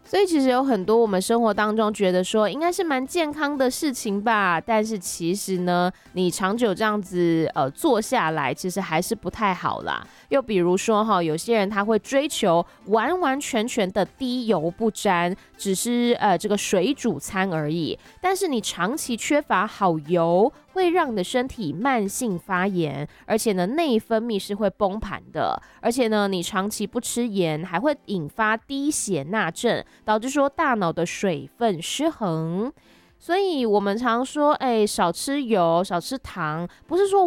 所以其实有很多我们生活当中觉得说应该是蛮健康的事情吧，但是其实呢，你长久这样子做下来，其实还是不太好啦。又比如说哈，有些人他会追求完完全全的低油不沾，只是这个水煮餐而已，但是你长期缺乏好油，会让你的身体慢性发炎，而且呢内分泌是会崩盘的，而且呢你长期不吃盐，还会引发低血钠症，导致说大脑的水分失衡。所以我们常说，少吃油，少吃糖，不是说